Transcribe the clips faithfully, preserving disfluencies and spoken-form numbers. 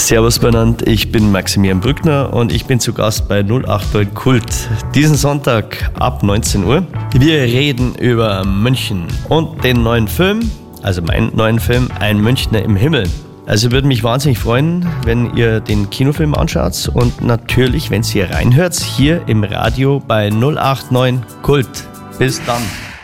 Servus benannt, ich bin Maximilian Brückner und ich bin zu Gast bei null acht neun Kult. Diesen Sonntag ab neunzehn Uhr. Wir reden über München und den neuen Film, also meinen neuen Film, Ein Münchner im Himmel. Also würde mich wahnsinnig freuen, wenn ihr den Kinofilm anschaut und natürlich, wenn ihr reinhört, hier im Radio bei null acht neun Kult. Bis dann.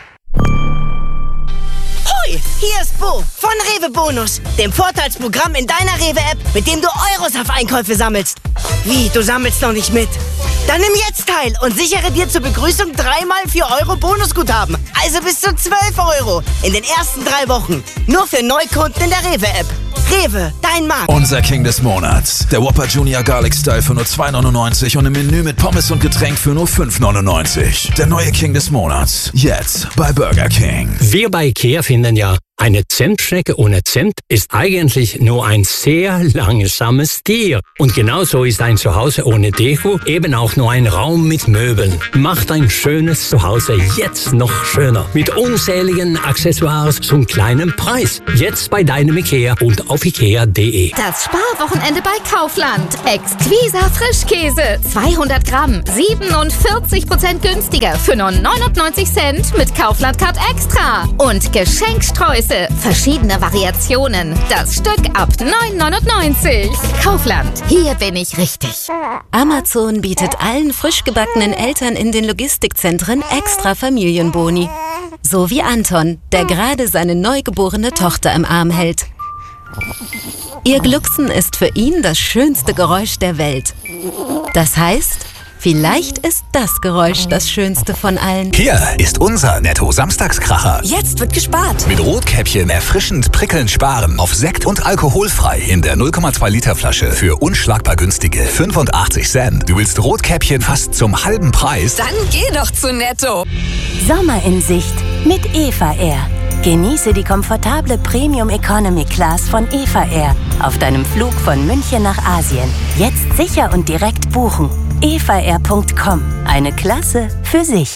Hier ist Bo von Rewe Bonus, dem Vorteilsprogramm in deiner Rewe-App, mit dem du Euros auf Einkäufe sammelst. Wie, du sammelst noch nicht mit? Dann nimm jetzt teil und sichere dir zur Begrüßung dreimal vier Euro Bonusguthaben. Also bis zu zwölf Euro in den ersten drei Wochen. Nur für Neukunden in der Rewe-App. Rewe, dein Markt. Unser King des Monats. Der Whopper Junior Garlic Style für nur zwei neunundneunzig und im Menü mit Pommes und Getränk für nur fünf neunundneunzig. Der neue King des Monats. Jetzt bei Burger King. Wir bei IKEA finden ja, eine Zentschnecke ohne Cent ist eigentlich nur ein sehr langsames Tier. Und genauso ist ein Zuhause ohne Deko eben auch nur ein Raum mit Möbeln. Macht ein schönes Zuhause jetzt noch schöner. Mit unzähligen Accessoires zum kleinen Preis. Jetzt bei deinem IKEA und auf ikea punkt de. Das Sparwochenende bei Kaufland. Exquisa Frischkäse. zweihundert Gramm. siebenundvierzig Prozent günstiger für nur neunundneunzig Cent mit Kaufland Card Extra. Und Geschenksträuße. Verschiedene Variationen. Das Stück ab neun neunundneunzig. Kaufland. Hier bin ich richtig. Amazon bietet allen frisch gebackenen Eltern in den Logistikzentren extra Familienboni. So wie Anton, der gerade seine neugeborene Tochter im Arm hält. Ihr Glucksen ist für ihn das schönste Geräusch der Welt. Das heißt, vielleicht ist das Geräusch das schönste von allen. Hier ist unser Netto-Samstagskracher. Jetzt wird gespart. Mit Rotkäppchen erfrischend prickelnd sparen. Auf Sekt und alkoholfrei in der null Komma zwei Liter Flasche für unschlagbar günstige fünfundachtzig Cent. Du willst Rotkäppchen fast zum halben Preis? Dann geh doch zu Netto. Sommer in Sicht mit Eva Air. Genieße die komfortable Premium Economy Class von Eva Air auf deinem Flug von München nach Asien. Jetzt sicher und direkt buchen. eva air punkt com. Eine Klasse für sich.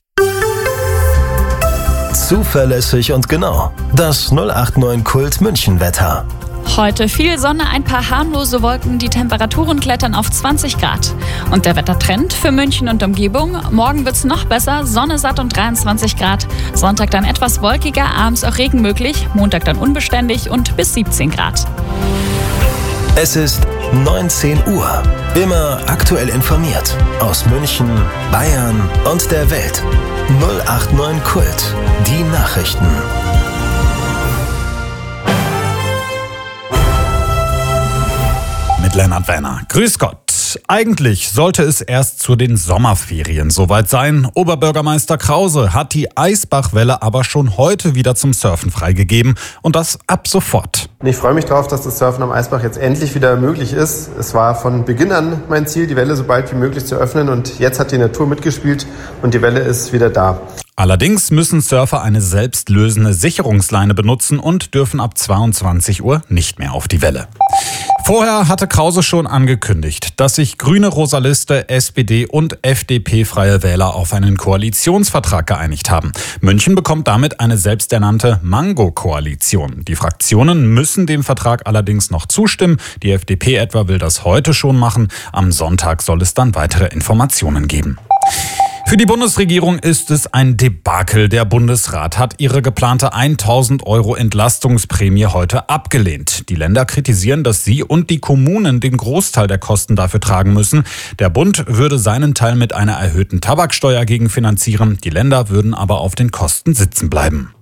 Zuverlässig und genau. Das null acht neun Kult München Wetter. Heute viel Sonne, ein paar harmlose Wolken, die Temperaturen klettern auf zwanzig Grad. Und der Wettertrend für München und Umgebung: morgen wird's noch besser, Sonne satt und dreiundzwanzig Grad. Sonntag dann etwas wolkiger, abends auch Regen möglich, Montag dann unbeständig und bis siebzehn Grad. Es ist neunzehn Uhr. Immer aktuell informiert. Aus München, Bayern und der Welt. null acht neun Kult. Die Nachrichten. Mit Lennart Werner. Grüß Gott. Eigentlich sollte es erst zu den Sommerferien soweit sein. Oberbürgermeister Krause hat die Eisbachwelle aber schon heute wieder zum Surfen freigegeben. Und das ab sofort. Ich freue mich darauf, dass das Surfen am Eisbach jetzt endlich wieder möglich ist. Es war von Beginn an mein Ziel, die Welle so bald wie möglich zu öffnen. Und jetzt hat die Natur mitgespielt und die Welle ist wieder da. Allerdings müssen Surfer eine selbstlösende Sicherungsleine benutzen und dürfen ab zweiundzwanzig Uhr nicht mehr auf die Welle. Vorher hatte Krause schon angekündigt, dass sich Grüne, Rosa Liste, S P D und F D P-freie Wähler auf einen Koalitionsvertrag geeinigt haben. München bekommt damit eine selbsternannte Mango-Koalition. Die Fraktionen müssen dem Vertrag allerdings noch zustimmen. Die F D P etwa will das heute schon machen. Am Sonntag soll es dann weitere Informationen geben. Für die Bundesregierung ist es ein Debakel. Der Bundesrat hat ihre geplante tausend Euro Entlastungsprämie heute abgelehnt. Die Länder kritisieren, dass sie und die Kommunen den Großteil der Kosten dafür tragen müssen. Der Bund würde seinen Teil mit einer erhöhten Tabaksteuer gegenfinanzieren. Die Länder würden aber auf den Kosten sitzen bleiben.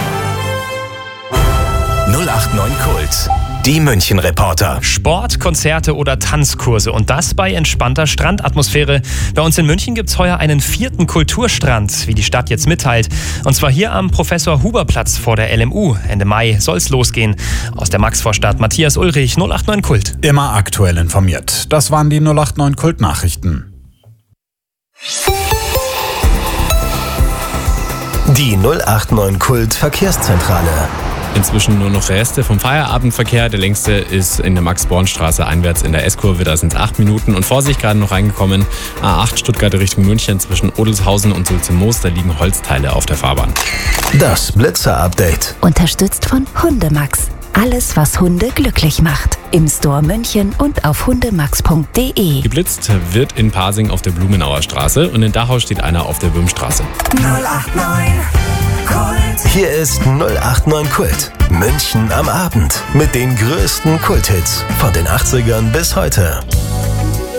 null acht neun Kult. Die München-Reporter. Sport, Konzerte oder Tanzkurse und das bei entspannter Strandatmosphäre. Bei uns in München gibt's heuer einen vierten Kulturstrand, wie die Stadt jetzt mitteilt. Und zwar hier am Professor-Huber-Platz vor der L M U. Ende Mai soll's losgehen. Aus der Maxvorstadt Matthias Ulrich, null acht neun Kult. Immer aktuell informiert. Das waren die null acht neun Kult-Nachrichten. Die null acht neun Kult Verkehrszentrale. Inzwischen nur noch Reste vom Feierabendverkehr. Der längste ist in der Max-Born-Straße einwärts in der S-Kurve. Da sind es acht Minuten. Und Vorsicht, gerade noch reingekommen. A acht Stuttgart Richtung München zwischen Odelshausen und Sulze-Moos. Da liegen Holzteile auf der Fahrbahn. Das Blitzer-Update. Unterstützt von Hundemax. Alles, was Hunde glücklich macht. Im Store München und auf hundemax punkt de. Geblitzt wird in Pasing auf der Blumenauer Straße und in Dachau steht einer auf der Böhmstraße. null acht neun Kult. Hier ist null acht neun Kult. München am Abend mit den größten Kulthits von den achtzigern bis heute.